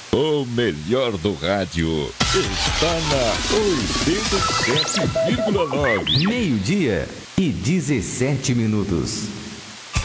O melhor do rádio está na 87,9. Meio-dia e 17 minutos.